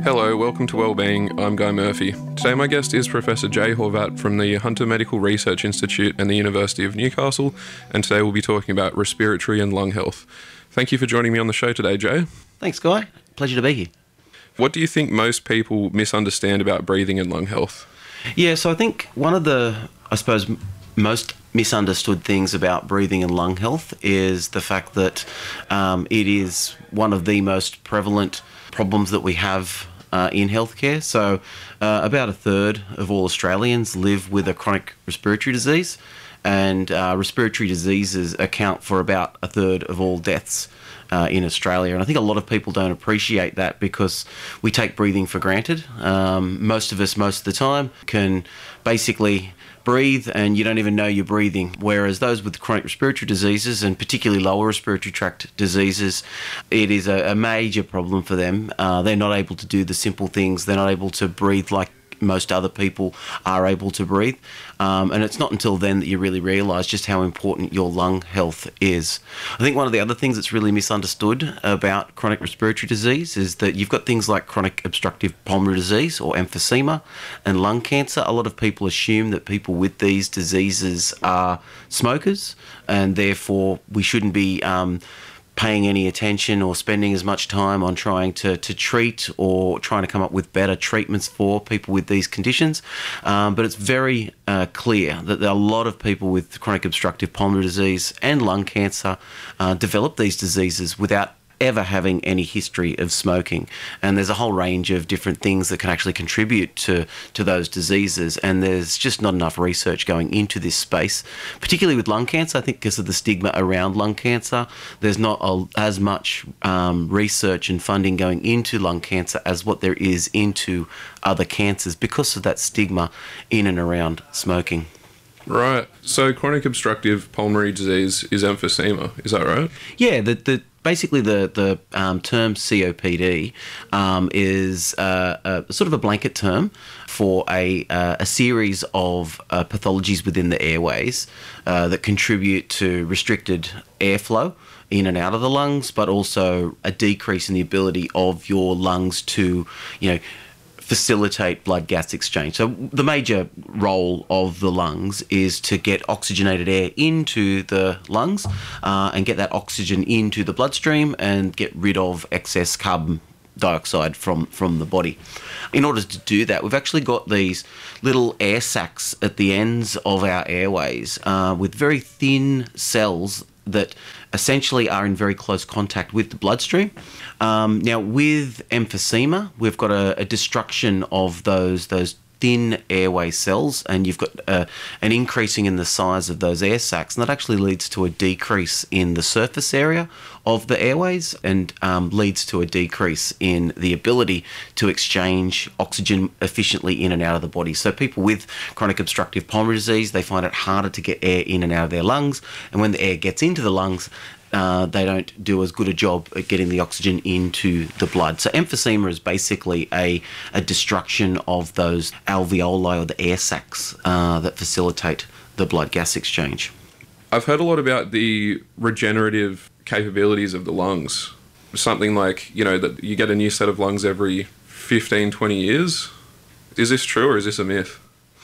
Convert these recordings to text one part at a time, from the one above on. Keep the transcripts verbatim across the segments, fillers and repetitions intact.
Hello, welcome to Wellbeing. I'm Guy Murphy. Today my guest is Professor Jay Horvat from the Hunter Medical Research Institute and the University of Newcastle, and today we'll be talking about respiratory and lung health. Thank you for joining me on the show today, Jay. Thanks, Guy. Pleasure to be here. What do you think most people misunderstand about breathing and lung health? Yeah, so I think one of the, I suppose, m- most misunderstood things about breathing and lung health is the fact that um, it is one of the most prevalent problems that we have uh, in healthcare. So uh, about a third of all Australians live with a chronic respiratory disease, and uh, respiratory diseases account for about a third of all deaths uh, in Australia. And I think a lot of people don't appreciate that because we take breathing for granted. Um, most of us, most of the time, can basically breathe and you don't even know you're breathing, whereas those with chronic respiratory diseases, and particularly lower respiratory tract diseases, it is a, a major problem for them. Uh, they're not able to do the simple things. They're not able to breathe like most other people are able to breathe. Um, and it's not until then that you really realise just how important your lung health is. I think one of the other things that's really misunderstood about chronic respiratory disease is that you've got things like chronic obstructive pulmonary disease, or emphysema, and lung cancer. A lot of people assume that people with these diseases are smokers, and therefore we shouldn't be um, paying any attention or spending as much time on trying to, to treat or trying to come up with better treatments for people with these conditions. Um, but it's very uh, clear that there are a lot of people with chronic obstructive pulmonary disease and lung cancer uh, develop these diseases without ever having any history of smoking. And there's a whole range of different things that can actually contribute to, to those diseases. And there's just not enough research going into this space, particularly with lung cancer. I think because of the stigma around lung cancer, there's not a, as much um, research and funding going into lung cancer as what there is into other cancers because of that stigma in and around smoking. Right. So chronic obstructive pulmonary disease is emphysema, is that right? Yeah, the the basically the the um, term C O P D um, is uh, a, sort of a blanket term for a uh, a series of uh, pathologies within the airways uh, that contribute to restricted airflow in and out of the lungs, but also a decrease in the ability of your lungs to, you know, facilitate blood gas exchange. So the major role of the lungs is to get oxygenated air into the lungs uh, and get that oxygen into the bloodstream and get rid of excess carbon dioxide from, from the body. In order to do that, we've actually got these little air sacs at the ends of our airways uh, with very thin cells that essentially are in very close contact with the bloodstream. Um, now, with emphysema, we've got a, a destruction of those those thin airway cells, and you've got uh, an increasing in the size of those air sacs, and that actually leads to a decrease in the surface area of the airways and um, leads to a decrease in the ability to exchange oxygen efficiently in and out of the body. So people with chronic obstructive pulmonary disease, they find it harder to get air in and out of their lungs, and when the air gets into the lungs, Uh, they don't do as good a job at getting the oxygen into the blood. So emphysema is basically a, a destruction of those alveoli, or the air sacs uh, that facilitate the blood gas exchange. I've heard a lot about the regenerative capabilities of the lungs. Something like, you know, that you get a new set of lungs every fifteen, twenty years. Is this true, or is this a myth?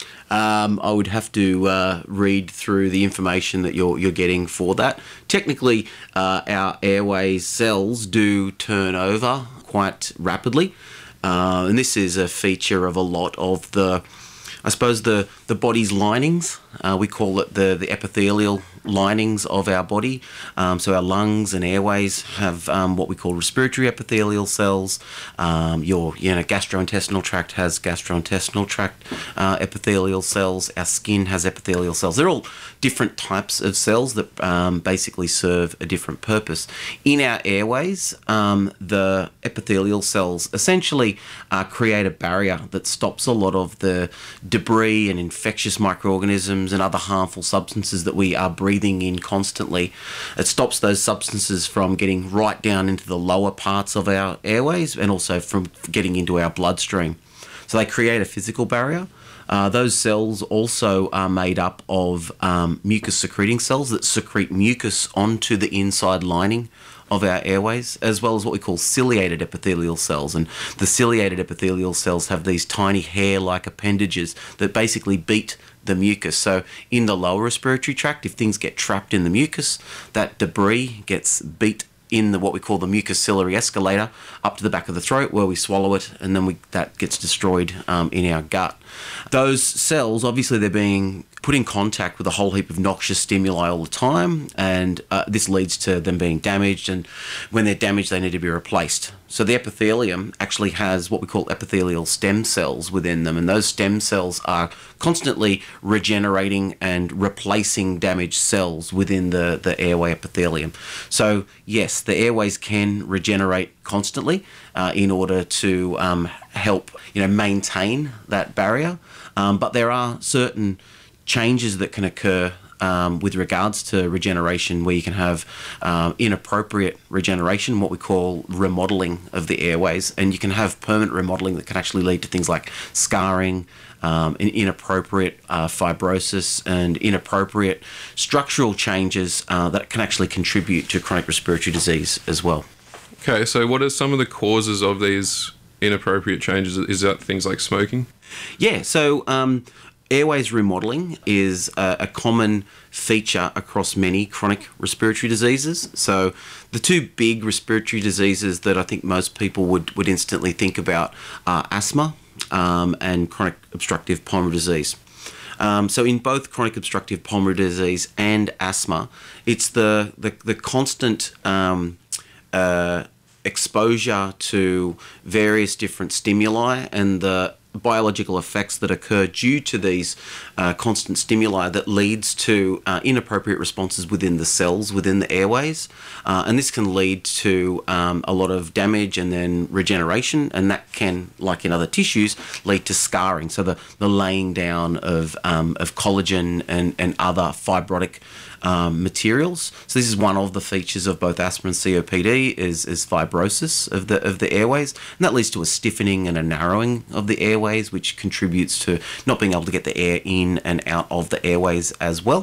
Um, I would have to uh, read through the information that you're you're getting for that. Technically, uh, our airway cells do turn over quite rapidly, uh, and this is a feature of a lot of the, I suppose, the, the body's linings. Uh, we call it the, the epithelial linings of our body. Um, so our lungs and airways have um, what we call respiratory epithelial cells. Um, your you know gastrointestinal tract has gastrointestinal tract uh, epithelial cells. Our skin has epithelial cells. They're all different types of cells that um, basically serve a different purpose. In our airways, um, the epithelial cells essentially uh, create a barrier that stops a lot of the debris and infectious microorganisms and other harmful substances that we are breathing in constantly. It stops those substances from getting right down into the lower parts of our airways and also from getting into our bloodstream. So they create a physical barrier. Uh, those cells also are made up of um, mucus secreting cells that secrete mucus onto the inside lining of our airways, as well as what we call ciliated epithelial cells. And the ciliated epithelial cells have these tiny hair-like appendages that basically beat the mucus. So in the lower respiratory tract, if things get trapped in the mucus, that debris gets beat in the what we call the mucociliary escalator up to the back of the throat, where we swallow it, and then we that gets destroyed um, in our gut. Those cells, obviously, they're being put in contact with a whole heap of noxious stimuli all the time, and uh, this leads to them being damaged, and when they're damaged, they need to be replaced. So the epithelium actually has what we call epithelial stem cells within them, and those stem cells are constantly regenerating and replacing damaged cells within the, the airway epithelium. So yes, the airways can regenerate constantly uh, in order to um, help you know maintain that barrier, um, but there are certain changes that can occur um, with regards to regeneration, where you can have um, inappropriate regeneration, what we call remodeling of the airways, and you can have permanent remodeling that can actually lead to things like scarring, um, and inappropriate uh, fibrosis, and inappropriate structural changes uh, that can actually contribute to chronic respiratory disease as well. Okay, so what are some of the causes of these inappropriate changes? Is that things like smoking? Yeah, so um, airways remodeling is a, a common feature across many chronic respiratory diseases. So the two big respiratory diseases that I think most people would, would instantly think about are asthma um, and chronic obstructive pulmonary disease. Um, so in both chronic obstructive pulmonary disease and asthma, it's the, the, the constant um, uh, exposure to various different stimuli and the biological effects that occur due to these uh, constant stimuli that leads to uh, inappropriate responses within the cells within the airways, uh, and this can lead to um, a lot of damage and then regeneration, and that can, like in other tissues, lead to scarring, so the, the laying down of um, of collagen and, and other fibrotic Um, materials. So this is one of the features of both asthma and C O P D is, is fibrosis of the of the airways, and that leads to a stiffening and a narrowing of the airways, which contributes to not being able to get the air in and out of the airways as well.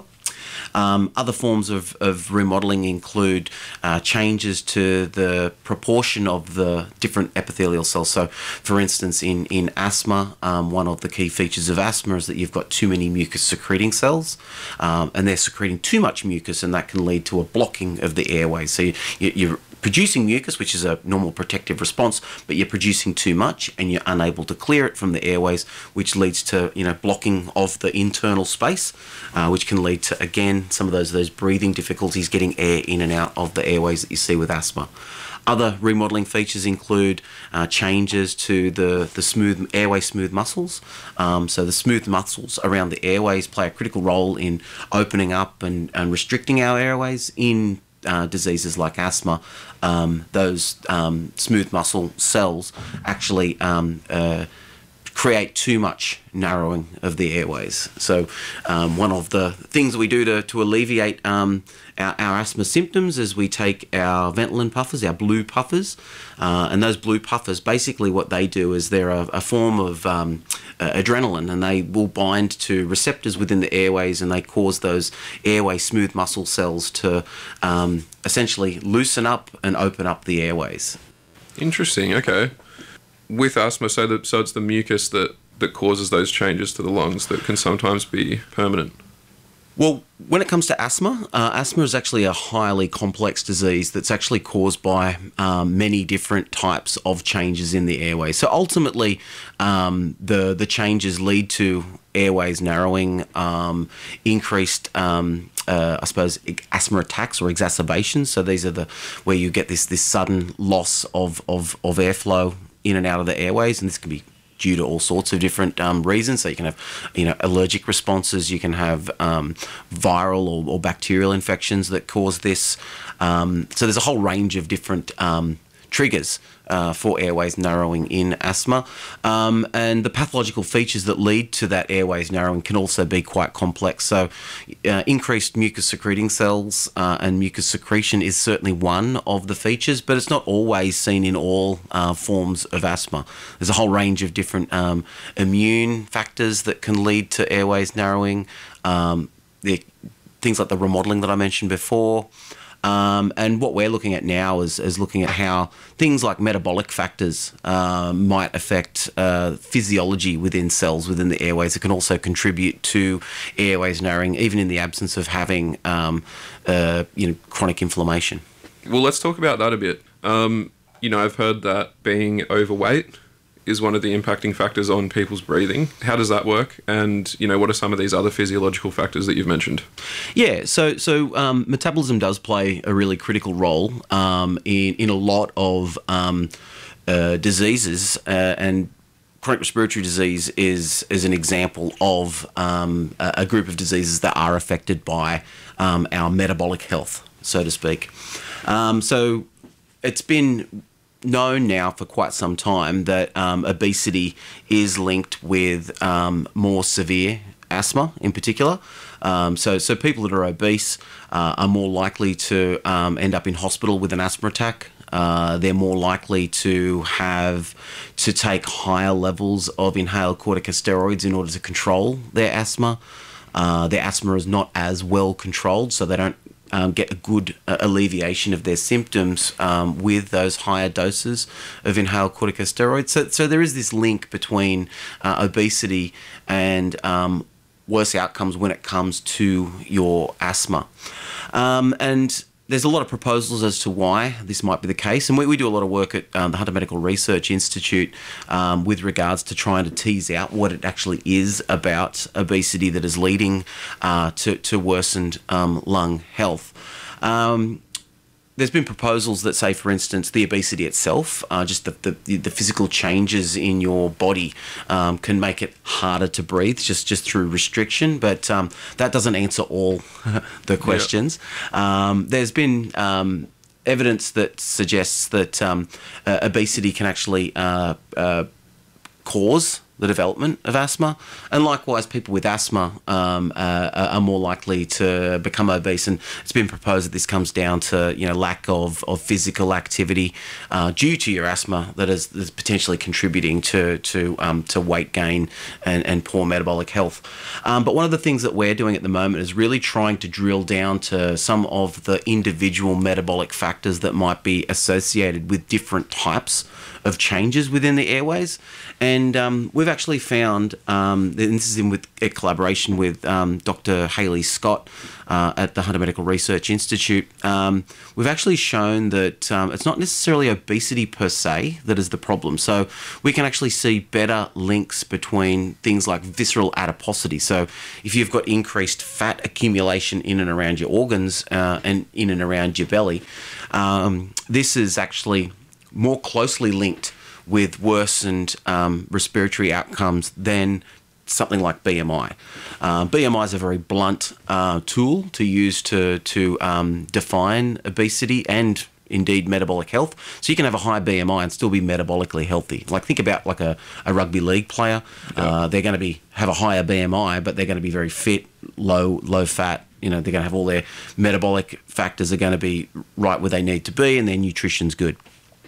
Um, other forms of, of remodeling include uh, changes to the proportion of the different epithelial cells. So, for instance, in, in asthma, um, one of the key features of asthma is that you've got too many mucus-secreting cells, um, and they're secreting too much mucus, and that can lead to a blocking of the airways. So you, you, you're producing mucus, which is a normal protective response, but you're producing too much and you're unable to clear it from the airways, which leads to you know blocking of the internal space, uh, which can lead to, again, some of those those breathing difficulties, getting air in and out of the airways that you see with asthma. Other remodeling features include uh, changes to the, the smooth airway smooth muscles. Um, so the smooth muscles around the airways play a critical role in opening up and, and restricting our airways. In Uh, diseases like asthma, um, those um, smooth muscle cells actually um, uh, create too much narrowing of the airways. So um, one of the things that we do to, to alleviate um, our, our asthma symptoms is we take our Ventolin puffers, our blue puffers, uh, and those blue puffers, basically what they do is they're a, a form of um, uh, adrenaline, and they will bind to receptors within the airways, and they cause those airway smooth muscle cells to um, essentially loosen up and open up the airways. Interesting, okay. With asthma, so, that, so it's the mucus that, that causes those changes to the lungs that can sometimes be permanent. Well, when it comes to asthma, uh, asthma is actually a highly complex disease that's actually caused by um, many different types of changes in the airway. So ultimately, um, the the changes lead to airways narrowing, um, increased, um, uh, I suppose, asthma attacks or exacerbations. So these are the where you get this this sudden loss of of, of airflow in and out of the airways, and this can be due to all sorts of different um, reasons. So you can have, you know, allergic responses. You can have um, viral or, or bacterial infections that cause this. Um, so there's a whole range of different um, triggers uh, for airways narrowing in asthma. Um, and the pathological features that lead to that airways narrowing can also be quite complex. So uh, increased mucus secreting cells uh, and mucus secretion is certainly one of the features, but it's not always seen in all uh, forms of asthma. There's a whole range of different um, immune factors that can lead to airways narrowing. Um, the, things like the remodeling that I mentioned before. Um, and what we're looking at now is, is looking at how things like metabolic factors uh, might affect uh, physiology within cells within the airways. It can also contribute to airways narrowing, even in the absence of having um, uh, you know, chronic inflammation. Well, let's talk about that a bit. Um, you know, I've heard that being overweight is one of the impacting factors on people's breathing. How does that work? And, you know, what are some of these other physiological factors that you've mentioned? Yeah, so so um, metabolism does play a really critical role um, in, in a lot of um, uh, diseases, uh, and chronic respiratory disease is, is an example of um, a, a group of diseases that are affected by um, our metabolic health, so to speak. Um, so it's been known now for quite some time that um, obesity is linked with um, more severe asthma in particular. Um, so, so people that are obese uh, are more likely to um, end up in hospital with an asthma attack. Uh, they're more likely to have to take higher levels of inhaled corticosteroids in order to control their asthma. Uh, their asthma is not as well controlled, so they don't Um, get a good uh, alleviation of their symptoms um, with those higher doses of inhaled corticosteroids. So, so there is this link between uh, obesity and um, worse outcomes when it comes to your asthma. Um, and there's a lot of proposals as to why this might be the case. And we, we do a lot of work at um, the Hunter Medical Research Institute um, with regards to trying to tease out what it actually is about obesity that is leading uh, to, to worsened um, lung health. Um, There's been proposals that say, for instance, the obesity itself, uh, just the, the the physical changes in your body um, can make it harder to breathe just, just through restriction, but um, that doesn't answer all the questions. Yep. Um, there's been um, evidence that suggests that um, uh, obesity can actually uh, uh, cause the development of asthma, and likewise people with asthma um, uh, are more likely to become obese. And it's been proposed that this comes down to you know lack of, of physical activity uh, due to your asthma that is, is potentially contributing to to um, to weight gain and, and poor metabolic health. Um, but one of the things that we're doing at the moment is really trying to drill down to some of the individual metabolic factors that might be associated with different types of changes within the airways. And um, we've actually found, um, and this is in with a collaboration with um, Doctor Hayley Scott uh, at the Hunter Medical Research Institute, um, we've actually shown that um, it's not necessarily obesity per se that is the problem. So we can actually see better links between things like visceral adiposity. So if you've got increased fat accumulation in and around your organs uh, and in and around your belly, um, this is actually more closely linked with worsened um, respiratory outcomes than something like B M I. Uh, B M I is a very blunt uh, tool to use to, to um, define obesity and indeed metabolic health. So you can have a high B M I and still be metabolically healthy. Like think about like a, a rugby league player. Yeah. Uh, they're going to be have a higher B M I, but they're going to be very fit, low low fat. You know, they're going to have all their metabolic factors are going to be right where they need to be, and their nutrition's good.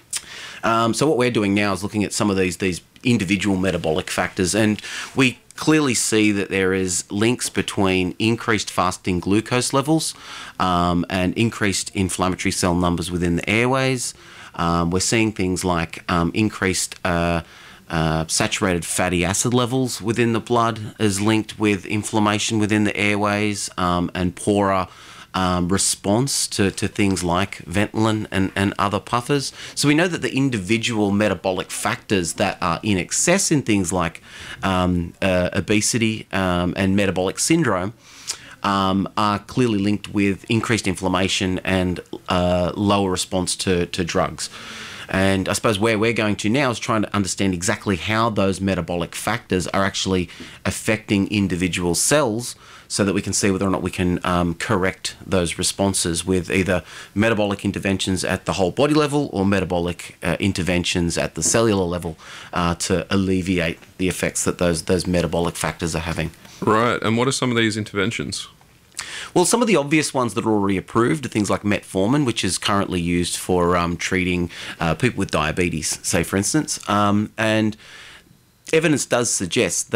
Um, so what we're doing now is looking at some of these these individual metabolic factors, and we clearly see that there is links between increased fasting glucose levels um, and increased inflammatory cell numbers within the airways. Um, we're seeing things like um, increased uh, uh, saturated fatty acid levels within the blood is linked with inflammation within the airways um, and poorer Um, response to, to things like Ventolin and, and other puffers. So we know that the individual metabolic factors that are in excess in things like um, uh, obesity um, and metabolic syndrome um, are clearly linked with increased inflammation and uh, lower response to, to drugs. And I suppose where we're going to now is trying to understand exactly how those metabolic factors are actually affecting individual cells so that we can see whether or not we can um, correct those responses with either metabolic interventions at the whole body level or metabolic uh, interventions at the cellular level uh, to alleviate the effects that those, those metabolic factors are having. Right. And what are some of these interventions? Well, some of the obvious ones that are already approved are things like metformin, which is currently used for um, treating uh, people with diabetes, say, for instance. Um, and evidence does suggest that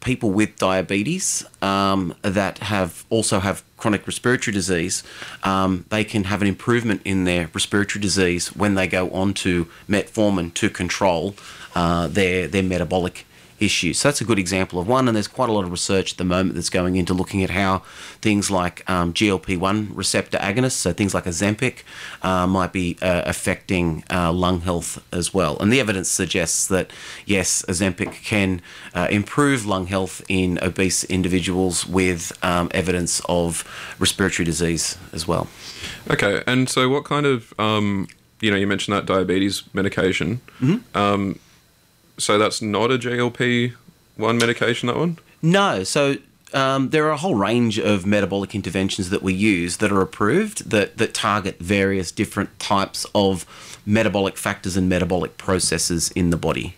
people with diabetes um, that have also have chronic respiratory disease, um, they can have an improvement in their respiratory disease when they go on to metformin to control uh, their their metabolic issues. So that's a good example of one, and there's quite a lot of research at the moment that's going into looking at how things like um, G L P one receptor agonists, so things like Ozempic, uh, might be uh, affecting uh, lung health as well. And the evidence suggests that, yes, Ozempic can uh, improve lung health in obese individuals with um, evidence of respiratory disease as well. Okay, and so what kind of, um, you know, you mentioned that diabetes medication. Mm-hmm. Um, So that's not a G L P one medication, that one? No. So um, there are a whole range of metabolic interventions that we use that are approved that, that target various different types of metabolic factors and metabolic processes in the body.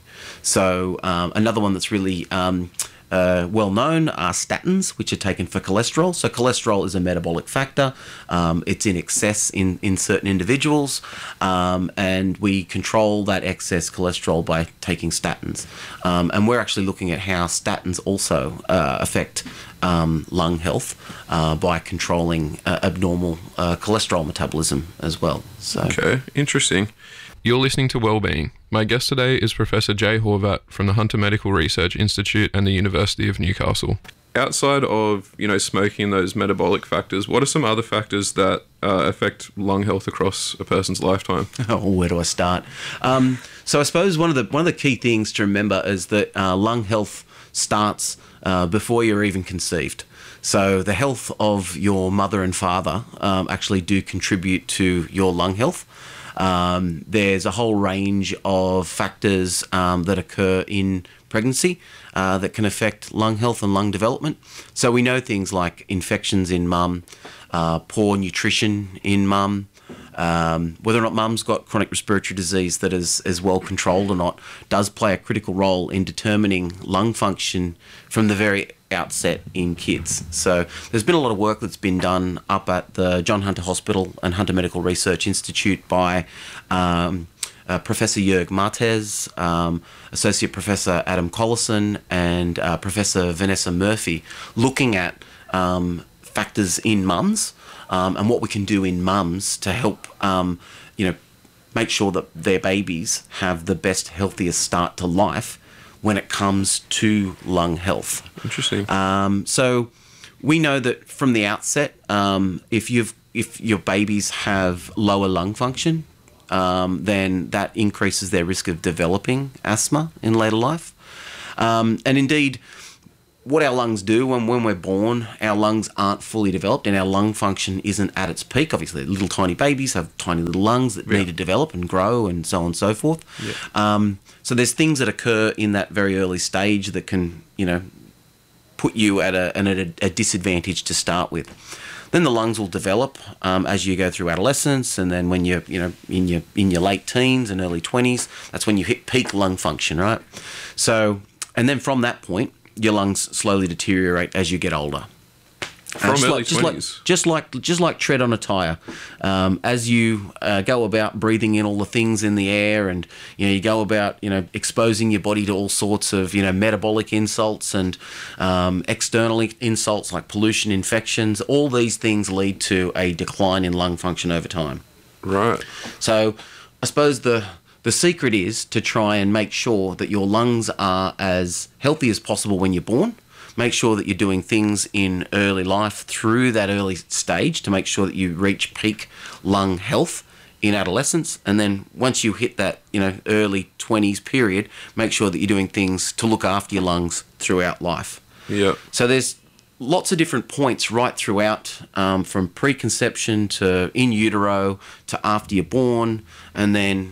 So um, another one that's really um, uh, well known are statins, which are taken for cholesterol. So cholesterol is a metabolic factor. Um, it's in excess in, in certain individuals, um, and we control that excess cholesterol by taking statins. Um, and we're actually looking at how statins also uh, affect um, lung health uh, by controlling uh, abnormal uh, cholesterol metabolism as well. So. Okay, interesting. You're listening to Wellbeing. My guest today is Professor Jay Horvat from the Hunter Medical Research Institute and the University of Newcastle. Outside of, you know, smoking and those metabolic factors, what are some other factors that uh, affect lung health across a person's lifetime? Oh, where do I start? Um, so I suppose one of the one of the key things to remember is that uh, lung health starts uh, before you're even conceived. So the health of your mother and father um, actually do contribute to your lung health. Um, there's a whole range of factors um, that occur in pregnancy uh, that can affect lung health and lung development. So we know things like infections in mum, uh, poor nutrition in mum, um, whether or not mum's got chronic respiratory disease that is, is well controlled or not, does play a critical role in determining lung function from the very outset in kids. So there's been a lot of work that's been done up at the John Hunter Hospital and Hunter Medical Research Institute by um, uh, Professor Jörg Martez, um, Associate Professor Adam Collison, and uh, Professor Vanessa Murphy, looking at um, factors in mums um, and what we can do in mums to help um, you know, make sure that their babies have the best, healthiest start to life when it comes to lung health. Interesting. Um, so we know that from the outset, um, if you've if your babies have lower lung function, um, then that increases their risk of developing asthma in later life. Um, and indeed, what our lungs do when, when we're born, our lungs aren't fully developed and our lung function isn't at its peak. Obviously, little tiny babies have tiny little lungs that yeah. need to develop and grow and so on and so forth. Yeah. Um, so there's things that occur in that very early stage that can, you know, put you at a, at a, a disadvantage to start with. Then the lungs will develop um, as you go through adolescence, and then when you're, you know, in your in your late teens and early twenties, that's when you hit peak lung function, right? So, and then from that point, your lungs slowly deteriorate as you get older. From uh, early like, just twenties? Like, just like just like tread on a tyre. Um, as you uh, go about breathing in all the things in the air, and you know you go about you know exposing your body to all sorts of you know metabolic insults and um, external insults like pollution, infections. All these things lead to a decline in lung function over time. Right. So, I suppose the The secret is to try and make sure that your lungs are as healthy as possible when you're born. Make sure that you're doing things in early life through that early stage to make sure that you reach peak lung health in adolescence. And then once you hit that, you know, early twenties period, make sure that you're doing things to look after your lungs throughout life. Yeah. So there's lots of different points right throughout, um, from preconception to in utero to after you're born, and then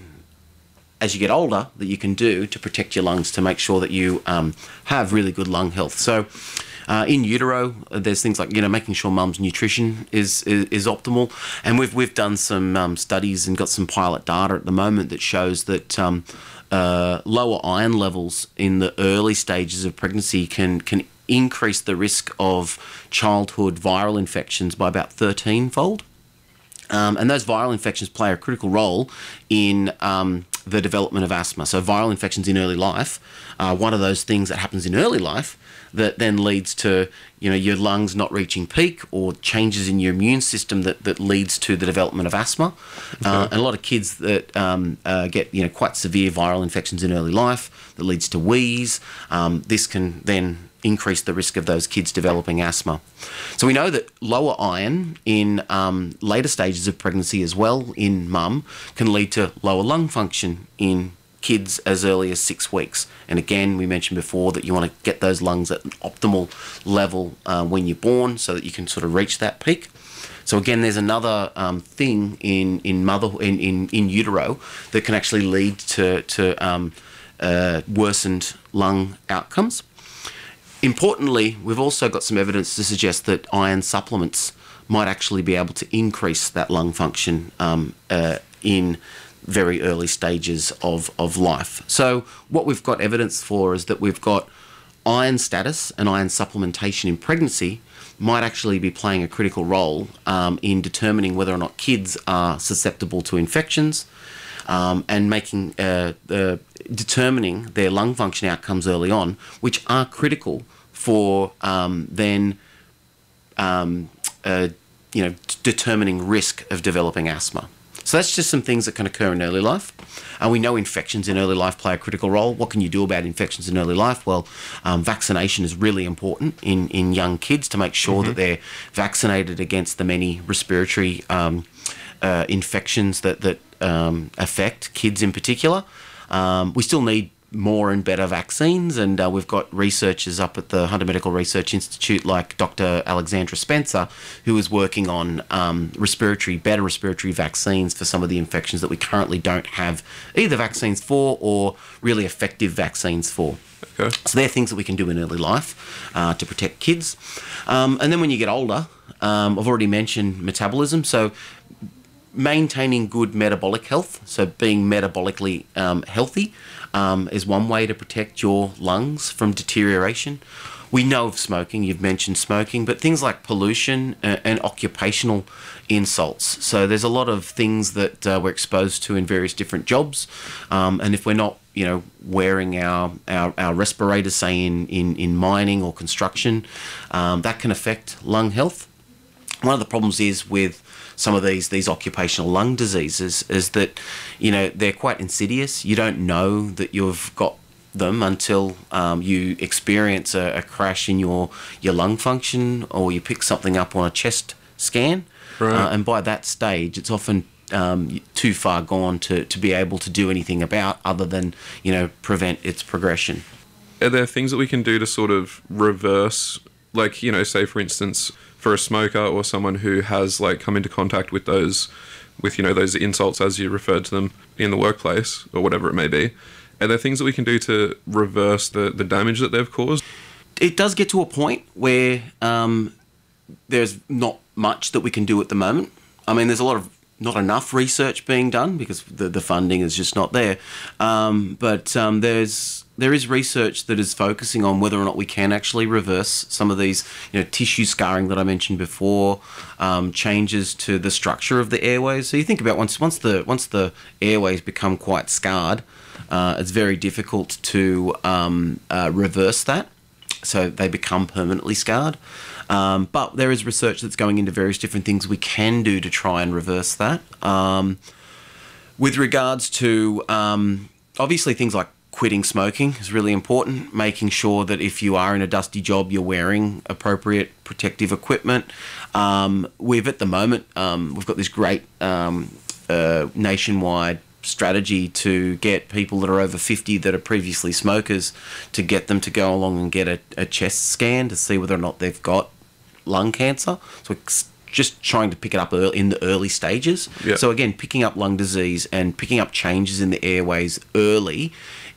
as you get older, that you can do to protect your lungs to make sure that you um, have really good lung health. So uh, in utero, there's things like, you know, making sure mum's nutrition is, is, is optimal. And we've, we've done some um, studies and got some pilot data at the moment that shows that um, uh, lower iron levels in the early stages of pregnancy can, can increase the risk of childhood viral infections by about thirteen fold. Um, and those viral infections play a critical role in um, the development of asthma. So viral infections in early life are one of those things that happens in early life that then leads to, you know, your lungs not reaching peak, or changes in your immune system that, that leads to the development of asthma. Okay. Uh, and a lot of kids that um, uh, get, you know, quite severe viral infections in early life that leads to wheeze. Um, this can then increase the risk of those kids developing asthma. So we know that lower iron in um, later stages of pregnancy as well in mum can lead to lower lung function in kids as early as six weeks. And again, we mentioned before that you want to get those lungs at an optimal level uh, when you're born, so that you can sort of reach that peak. So again, there's another um, thing in in mother in, in in utero that can actually lead to to um, uh, worsened lung outcomes. Importantly, we've also got some evidence to suggest that iron supplements might actually be able to increase that lung function um, uh, in very early stages of, of life. So what we've got evidence for is that we've got iron status and iron supplementation in pregnancy might actually be playing a critical role um, in determining whether or not kids are susceptible to infections, um, and making uh, uh, determining their lung function outcomes early on, which are critical for um, then um, uh, you know, determining risk of developing asthma. So that's just some things that can occur in early life. And uh, we know infections in early life play a critical role. What can you do about infections in early life? Well, um, vaccination is really important in, in young kids to make sure mm-hmm. that they're vaccinated against the many respiratory um, uh, infections that, that um, affect kids in particular. Um, we still need more and better vaccines, and uh, we've got researchers up at the Hunter Medical Research Institute like Doctor Alexandra Spencer, who is working on um, respiratory, better respiratory vaccines for some of the infections that we currently don't have either vaccines for or really effective vaccines for. Okay. So they're things that we can do in early life uh, to protect kids. Um, and then when you get older, um, I've already mentioned metabolism, so maintaining good metabolic health, so being metabolically um, healthy, um, is one way to protect your lungs from deterioration. We know of smoking, you've mentioned smoking, but things like pollution and, and occupational insults. So there's a lot of things that uh, we're exposed to in various different jobs, um, and if we're not, you know, wearing our, our, our respirators, say in, in, in mining or construction, um, that can affect lung health. One of the problems is with some of these these occupational lung diseases is that, you know, they're quite insidious. You don't know that you've got them until um, you experience a, a crash in your, your lung function, or you pick something up on a chest scan. Right. Uh, and by that stage, it's often um, too far gone to, to be able to do anything about other than, you know, prevent its progression. Are there things that we can do to sort of reverse, like, you know, say for instance, for a smoker or someone who has like come into contact with those, with, you know, those insults as you referred to them in the workplace or whatever it may be, are there things that we can do to reverse the, the damage that they've caused? It does get to a point where um, there's not much that we can do at the moment. I mean, there's a lot of, not enough research being done because the, the funding is just not there. Um, but um, there's there is research that is focusing on whether or not we can actually reverse some of these, you know, tissue scarring that I mentioned before, um, changes to the structure of the airways. So you think about once once the once the airways become quite scarred, uh, it's very difficult to um, uh, reverse that. So they become permanently scarred. Um, but there is research that's going into various different things we can do to try and reverse that. Um, with regards to, um, obviously, things like quitting smoking is really important, making sure that if you are in a dusty job, you're wearing appropriate protective equipment. Um, we've, at the moment, um, we've got this great um, uh, nationwide strategy to get people that are over fifty that are previously smokers to get them to go along and get a, a chest scan to see whether or not they've got lung cancer. So we're just trying to pick it up early, in the early stages. Yep. So again, picking up lung disease and picking up changes in the airways early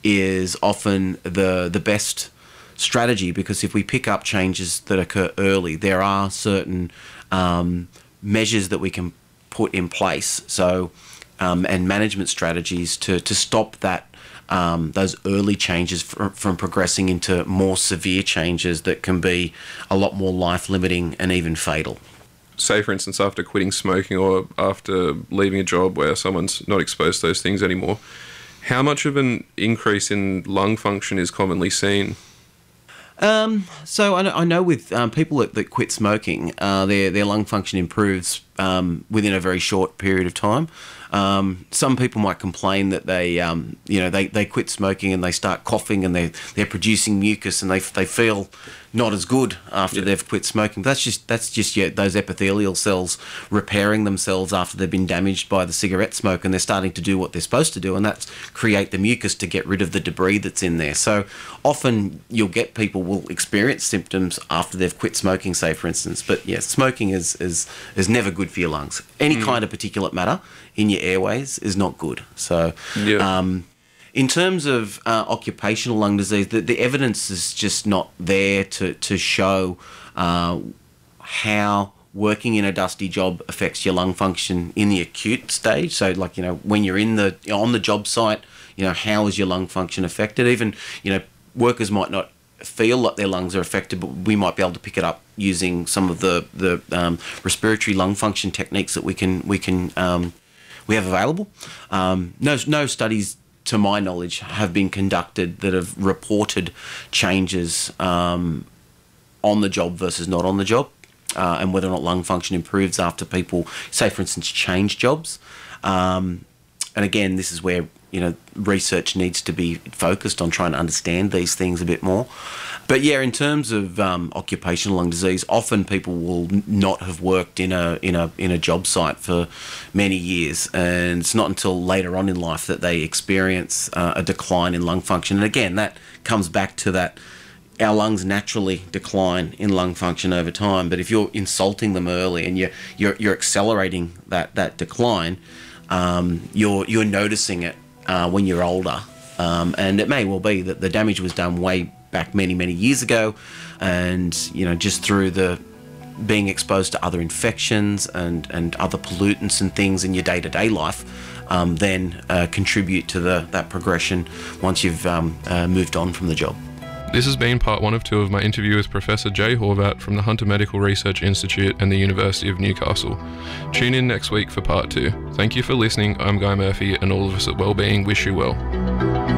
is often the the best strategy, because if we pick up changes that occur early, there are certain um, measures that we can put in place. So Um, and management strategies to, to stop that um, those early changes from, from progressing into more severe changes that can be a lot more life-limiting and even fatal. Say, for instance, after quitting smoking or after leaving a job where someone's not exposed to those things anymore, How much of an increase in lung function is commonly seen? Um, so I know, I know with um, people that, that quit smoking, uh, their their lung function improves um, within a very short period of time. Um, some people might complain that they, um, you know, they, they quit smoking and they start coughing and they they're producing mucus and they they feel not as good after yeah. they've quit smoking. But that's just that's just yeah, those epithelial cells repairing themselves after they've been damaged by the cigarette smoke, and they're starting to do what they're supposed to do, and that's create the mucus to get rid of the debris that's in there. So often you'll get people will experience symptoms after they've quit smoking, say for instance. But yeah, smoking is is is never good for your lungs. Any mm. kind of particulate matter in your airways is not good. So, yeah. um, in terms of uh, occupational lung disease, the, the evidence is just not there to to show uh, how working in a dusty job affects your lung function in the acute stage. So, like you know, when you're in the on the job site, you know, how is your lung function affected? Even you know, workers might not feel like their lungs are affected, but we might be able to pick it up using some of the the um, respiratory lung function techniques that we can we can um, we have available. Um, no no studies, to my knowledge, have been conducted that have reported changes um, on the job versus not on the job, uh, and whether or not lung function improves after people, say for instance, change jobs. Um, and again, this is where you know research needs to be focused on trying to understand these things a bit more. But yeah, in terms of um, occupational lung disease, often people will not have worked in a in a in a job site for many years, and it's not until later on in life that they experience uh, a decline in lung function. And again, that comes back to that our lungs naturally decline in lung function over time. But if you're insulting them early and you're you're, you're accelerating that that decline, um, you're you're noticing it uh, when you're older, um, and it may well be that the damage was done way back many many years ago, and you know just through the being exposed to other infections and and other pollutants and things in your day-to-day life, um, then uh, contribute to the that progression once you've um, uh, moved on from the job. This has been part one of two of my interview with Professor Jay Horvat from the Hunter Medical Research Institute and the University of Newcastle. Tune in next week for part two. Thank you for listening. I'm Guy Murphy, and all of us at Wellbeing wish you well.